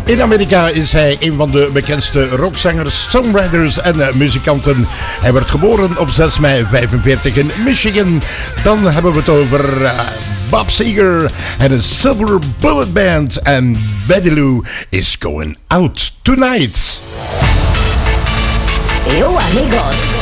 In Amerika is hij een van de bekendste rockzangers, songwriters en muzikanten. Hij werd geboren op 6 mei 1945 in Michigan. Dan hebben we het over Bob Seger en een Silver Bullet Band. En Betty Lou is going out tonight. Yo amigos,